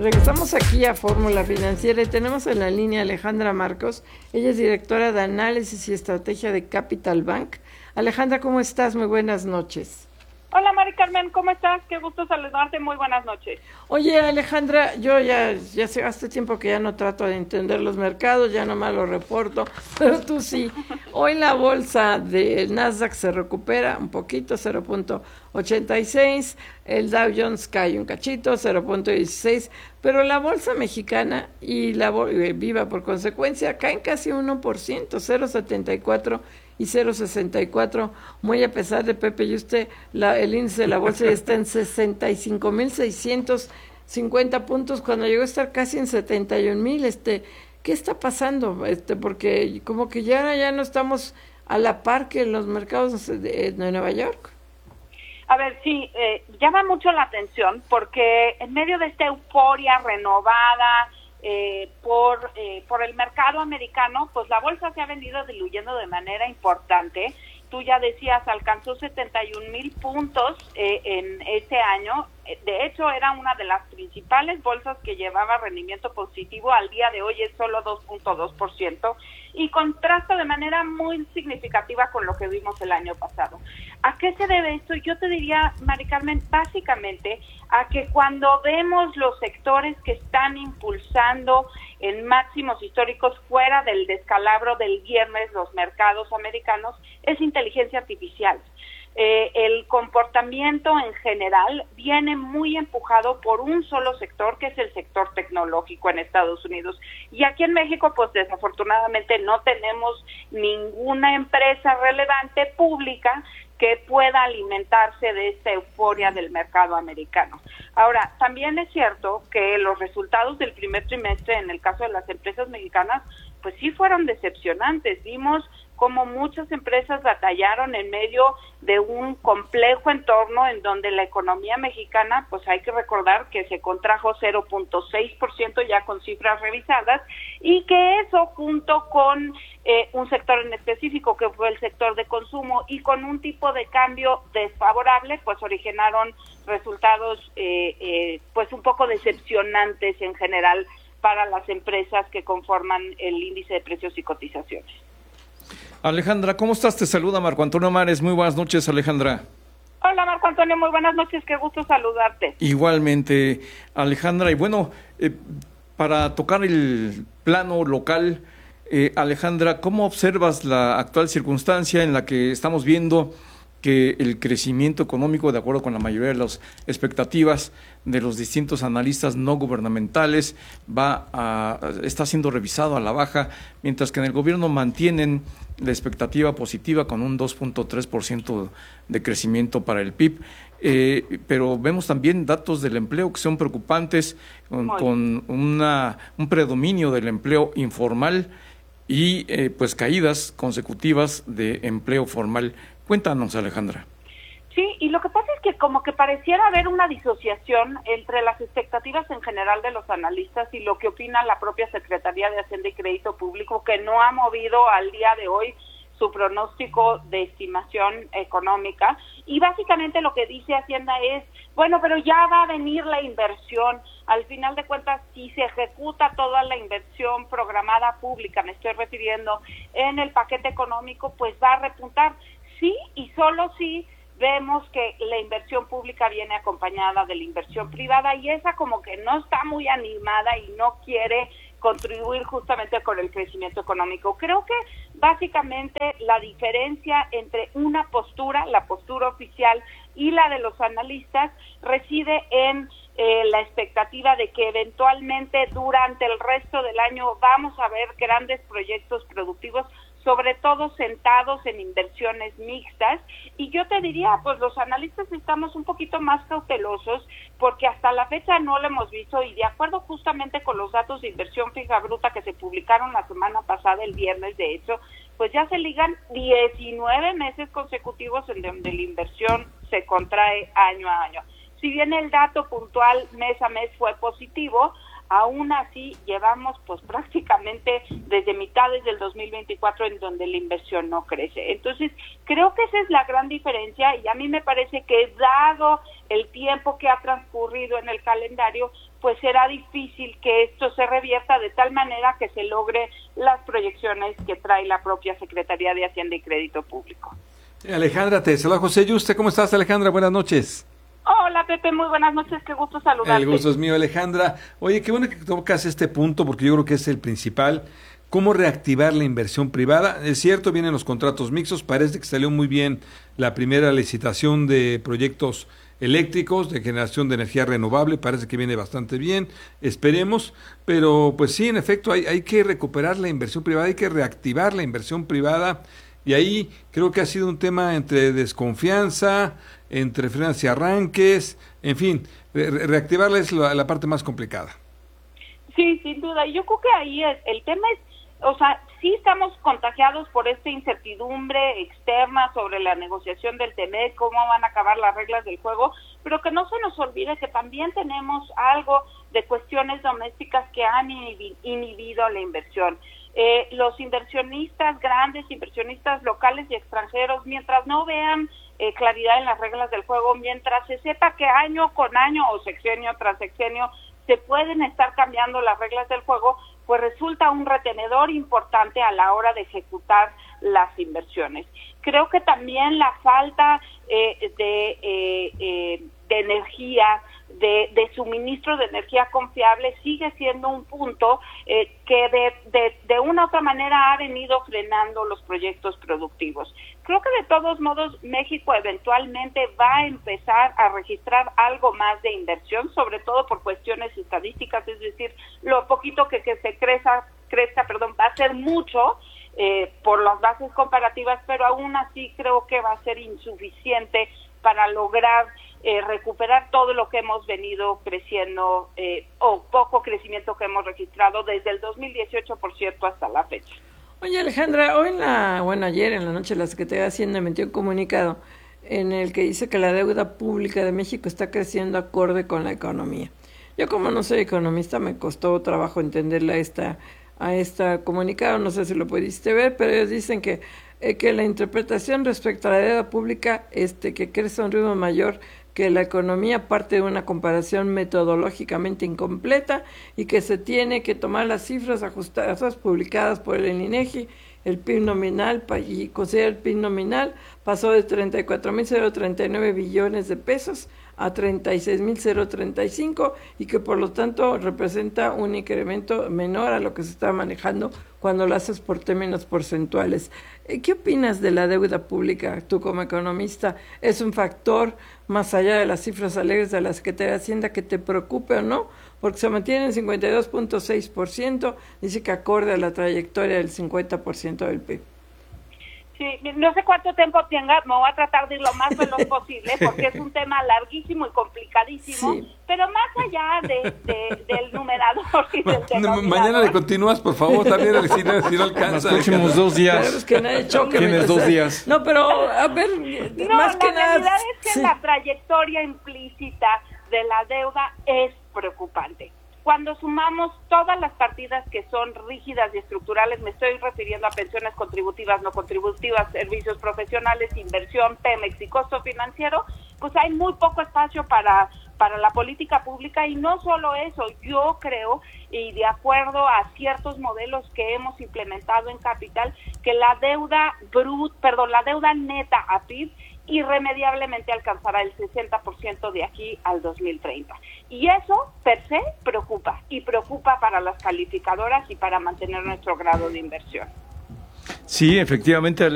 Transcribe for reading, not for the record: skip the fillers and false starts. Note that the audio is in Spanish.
Regresamos aquí a Fórmula Financiera y tenemos en la línea a Alejandra Marcos. Ella es directora de Análisis y Estrategia de Capital Bank. Alejandra, ¿cómo estás? Muy buenas noches. Hola, Mari Carmen, ¿cómo estás? Qué gusto saludarte, muy buenas noches. Oye, Alejandra, yo ya hace tiempo que ya no trato de entender los mercados, ya nomás los reporto, pero tú sí. Hoy la bolsa del Nasdaq se recupera un poquito, 0.86, el Dow Jones cae un cachito, 0.16, pero la bolsa mexicana y la Viva por consecuencia caen casi 1%, 0.74 y 0.64, muy a pesar de Pepe y usted, el índice de la bolsa ya está en 65.650 puntos, cuando llegó a estar casi en 71,000. ¿Qué está pasando? Porque como que ya no estamos a la par que en los mercados de Nueva York. A ver, sí, llama mucho la atención porque en medio de esta euforia renovada por el mercado americano, pues la bolsa se ha venido diluyendo de manera importante. Tú ya decías, alcanzó 71,000 puntos en este año. De hecho, era una de las principales bolsas que llevaba rendimiento positivo. Al día de hoy es solo 2.2% y contrasta de manera muy significativa con lo que vimos el año pasado. ¿A qué se debe esto? Yo te diría, Mari Carmen, básicamente a que cuando vemos los sectores que están impulsando en máximos históricos fuera del descalabro del viernes los mercados americanos, es inteligencia artificial. El comportamiento en general viene muy empujado por un solo sector, que es el sector tecnológico en Estados Unidos. Y aquí en México, pues desafortunadamente no tenemos ninguna empresa relevante pública que pueda alimentarse de esta euforia del mercado americano. Ahora, también es cierto que los resultados del primer trimestre, en el caso de las empresas mexicanas, pues sí fueron decepcionantes. Vimos cómo muchas empresas batallaron en medio de un complejo entorno en donde la economía mexicana, pues hay que recordar que se contrajo 0.6% ya con cifras revisadas, y que eso junto con un sector en específico que fue el sector de consumo y con un tipo de cambio desfavorable, pues originaron resultados pues un poco decepcionantes en general para las empresas que conforman el índice de precios y cotizaciones. Alejandra, ¿cómo estás? Te saluda Marco Antonio Mares. Muy buenas noches, Alejandra. Hola, Marco Antonio, muy buenas noches, qué gusto saludarte. Igualmente, Alejandra. Y bueno, para tocar el plano local, Alejandra, ¿cómo observas la actual circunstancia en la que estamos viendo que el crecimiento económico, de acuerdo con la mayoría de las expectativas de los distintos analistas no gubernamentales, está siendo revisado a la baja, mientras que en el gobierno mantienen la expectativa positiva con un 2.3% de crecimiento para el PIB? Pero vemos también datos del empleo que son preocupantes, con un predominio del empleo informal y pues caídas consecutivas de empleo formal. Cuéntanos, Alejandra. Sí, y lo que pasa es que como que pareciera haber una disociación entre las expectativas en general de los analistas y lo que opina la propia Secretaría de Hacienda y Crédito Público, que no ha movido al día de hoy su pronóstico de estimación económica. Y básicamente lo que dice Hacienda es, bueno, pero ya va a venir la inversión. Al final de cuentas, si se ejecuta toda la inversión programada pública, me estoy refiriendo en el paquete económico, pues va a repuntar. Sí, y solo si vemos que la inversión pública viene acompañada de la inversión privada, y esa como que no está muy animada y no quiere contribuir justamente con el crecimiento económico. Creo que básicamente la diferencia entre una postura, la postura oficial, y la de los analistas reside en la expectativa de que eventualmente durante el resto del año vamos a ver grandes proyectos productivos, sobre todo sentados en inversiones mixtas. Y yo te diría, pues los analistas estamos un poquito más cautelosos porque hasta la fecha no lo hemos visto, y de acuerdo justamente con los datos de inversión fija bruta que se publicaron la semana pasada, el viernes de hecho, pues ya se ligan 19 meses consecutivos en donde la inversión se contrae año a año. Si bien el dato puntual mes a mes fue positivo, aún así llevamos pues prácticamente desde mitades del 2024 en donde la inversión no crece. Entonces creo que esa es la gran diferencia, y a mí me parece que dado el tiempo que ha transcurrido en el calendario, pues será difícil que esto se revierta de tal manera que se logre las proyecciones que trae la propia Secretaría de Hacienda y Crédito Público. Alejandra, te saluda José Yuste. ¿Cómo estás, Alejandra? Buenas noches. Hola, Pepe, muy buenas noches, qué gusto saludarte. El gusto es mío, Alejandra. Oye, qué bueno que tocas este punto, porque yo creo que es el principal. ¿Cómo reactivar la inversión privada? Es cierto, vienen los contratos mixtos, parece que salió muy bien la primera licitación de proyectos eléctricos, de generación de energía renovable, parece que viene bastante bien, esperemos, pero pues sí, en efecto, hay que recuperar la inversión privada, hay que reactivar la inversión privada, y ahí creo que ha sido un tema entre desconfianza, entre frenos y arranques, en fin, reactivarla es la parte más complicada. Sí, sin duda, y yo creo que ahí el tema es, o sea, sí estamos contagiados por esta incertidumbre externa sobre la negociación del TEMEC, cómo van a acabar las reglas del juego, pero que no se nos olvide que también tenemos algo de cuestiones domésticas que han inhibido la inversión. Los inversionistas grandes, inversionistas locales y extranjeros, mientras no vean claridad en las reglas del juego, mientras se sepa que año con año o sexenio tras sexenio se pueden estar cambiando las reglas del juego, pues resulta un retenedor importante a la hora de ejecutar las inversiones. Creo que también la falta de energía, de suministro de energía confiable sigue siendo un punto que de una u otra manera ha venido frenando los proyectos productivos. Creo que de todos modos México eventualmente va a empezar a registrar algo más de inversión, sobre todo por cuestiones estadísticas, es decir, lo poquito que se crezca, va a ser mucho por las bases comparativas, pero aún así creo que va a ser insuficiente para lograr recuperar todo lo que hemos venido creciendo o poco crecimiento que hemos registrado desde el 2018, por cierto, hasta la fecha. Oye, Alejandra, ayer en la noche la Secretaría de Hacienda emitió un comunicado en el que dice que la deuda pública de México está creciendo acorde con la economía. Yo, como no soy economista, me costó trabajo entenderle a esta comunicado, no sé si lo pudiste ver, pero ellos dicen que la interpretación respecto a la deuda pública que crece a un ritmo mayor que la economía parte de una comparación metodológicamente incompleta y que se tiene que tomar las cifras ajustadas publicadas por el INEGI, el PIB nominal, y considera el PIB nominal pasó de 34.039 billones de pesos a 36.035 y que por lo tanto representa un incremento menor a lo que se está manejando cuando lo haces por términos porcentuales. ¿Qué opinas de la deuda pública, tú como economista? ¿Es un factor, más allá de las cifras alegres de la Secretaría de Hacienda, que te preocupe o no? Porque se mantiene en 52.6%, dice que acorde a la trayectoria del 50% del PIB. Sí, no sé cuánto tiempo tenga, me voy a tratar de ir lo más veloz posible, porque es un tema larguísimo y complicadísimo, sí. Pero más allá del numerador y del denominador. Mañana le continúas, por favor, también si no alcanza. Los próximos 2 días. Claro, es que nadie choque. Tienes 2 días. No, pero a ver, más que nada. La realidad es que la trayectoria implícita de la deuda es preocupante. Cuando sumamos todas las partidas que son rígidas y estructurales, me estoy refiriendo a pensiones contributivas, no contributivas, servicios profesionales, inversión, Pemex y costo financiero, pues hay muy poco espacio para la política pública. Y no solo eso, yo creo, y de acuerdo a ciertos modelos que hemos implementado en Capital, que la deuda neta a PIB irremediablemente alcanzará el 60% de aquí al 2030. Y eso, per se, preocupa para las calificadoras y para mantener nuestro grado de inversión. Sí, efectivamente.